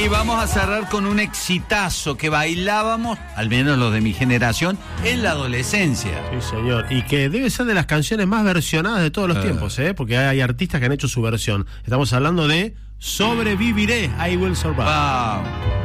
Y vamos a cerrar con un exitazo que bailábamos, al menos los de mi generación, en la adolescencia. Sí, señor. Y que debe ser de las canciones más versionadas de todos los tiempos, porque hay artistas que han hecho su versión. Estamos hablando de Sobreviviré, I Will Survive. Wow.